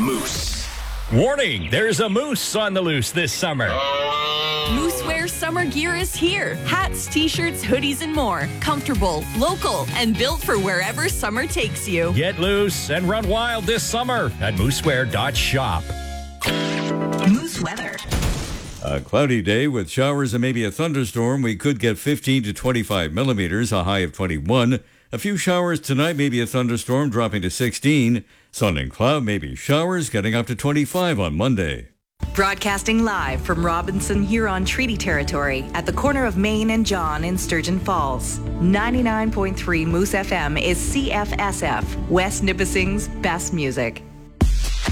Moose. Warning, there's a moose on the loose this summer. Moosewear summer gear is here. Hats, t-shirts, hoodies, and more. Comfortable, local, and built for wherever summer takes you. Get loose and run wild this summer at moosewear.shop. Moose weather. A cloudy day with showers and maybe a thunderstorm. We could get 15 to 25 millimeters, a high of 21. A few showers tonight, maybe a thunderstorm dropping to 16. Sun and cloud, maybe showers, getting up to 25 on Monday. Broadcasting live from Robinson Huron Treaty Territory at the corner of Main and John in Sturgeon Falls. 99.3 Moose FM is CFSF, West Nipissing's best music.